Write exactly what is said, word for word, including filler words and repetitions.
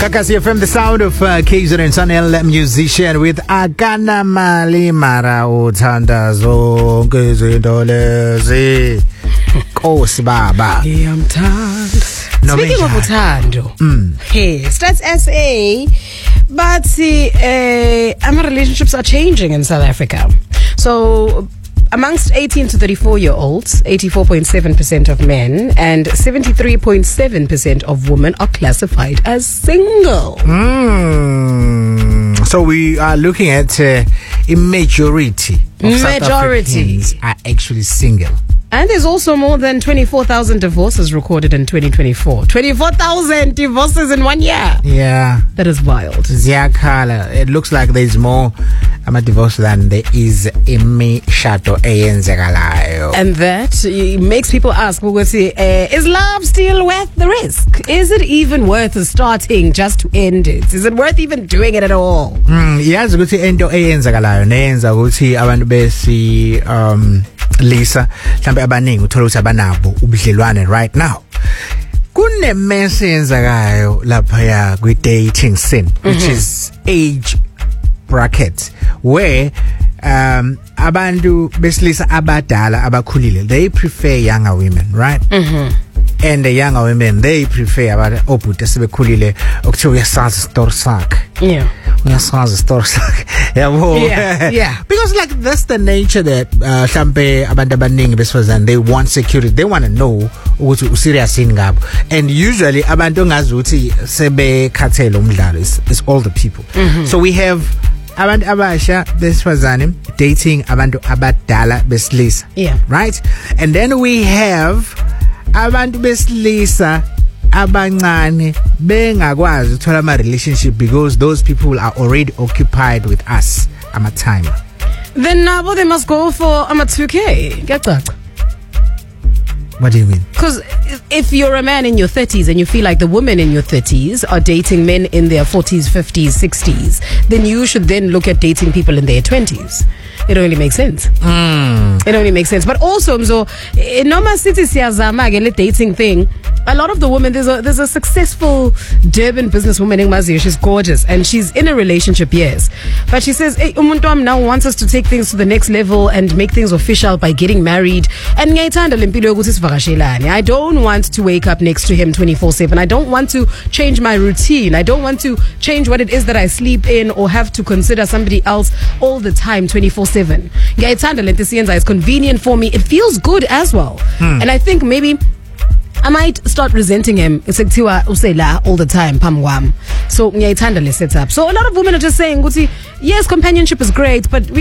Kakasi F M, the sound of uh, K Z N Sanel musician with Agana Mali Mara Utanda Zonke Zindolezi Kosi Baba. Yeah, I'm tired. Speaking of Utando, mm. hey, Stats S A, but see, uh, our relationships are changing in South Africa. So, amongst eighteen to thirty-four year olds, eighty-four point seven percent of men and seventy-three point seven percent of women are classified as single. Mm. So we are looking at uh, a majority of Majority. South Africans are actually single. And there's also more than twenty-four thousand divorces recorded in twenty twenty-four. twenty-four thousand divorces in one year. Yeah. That is wild. Ziyakhala. It looks like there's more I'm a divorce than there is imishado eyenzekalayo. And that uh, makes people ask, uh, is love still worth the risk? Is it even worth starting just to end it? Is it worth even doing it at all? Mm, yazi ukuthi into eyenzekalayo nenza ukuthi abantu besi um Lisa mhlambe abaningi uthola ukuthi abanabo ubudlelwane right now. Kune mess eyenzekayo lapha ya kwi dating scene, which mm-hmm. is age bracket, where um abantu besilisa abadala abakhulile, they prefer younger women, right? Mm-hmm. And the younger women, they prefer abantu obhuti sebekhulile okuthiwa uyasazi story sakhe. Yeah. Uyasazi story sakhe. Yabo. Yeah. Yeah. Because like that's the nature that uh, mhlambe abantu abaningi besifazane, they want security. They want to know ukuthi userious ngabo. And usually abantu ongazi ukuthi sebekhathele umdlalo is, is all the people. Mm-hmm. So we have abantu abasha besifazane dating abantu abadala besilisa. Yeah. Right? And then we have abantu besilisa abancane bengakwazi uthola ama relationship because those people are already occupied with us. I'm a timer. Then now they must go for um, a two K. Get that? What do you mean? Because if you're a man in your thirties and you feel like the women in your thirties are dating men in their forties, fifties, sixties, then you should then look at dating people in their twenties. It only makes sense. Mm. It only makes sense. But also, so in Noma City Siyazama again, the dating thing, a lot of the women, there's a there's a successful Durban businesswoman in Mazio. She's gorgeous and she's in a relationship, yes. But she says, hey, Umuntu now wants us to take things to the next level and make things official by getting married. And I don't want to wake up next to him twenty-four seven. I don't want to change my routine. I don't want to change what it is that I sleep in or have to consider somebody else all the time twenty-four seven. It's convenient for me. It feels good as well. Hmm. And I think maybe I might start resenting him. It's like Tiwa all the time, Pamwam. So, so a lot of women are just saying, yes, companionship is great, but we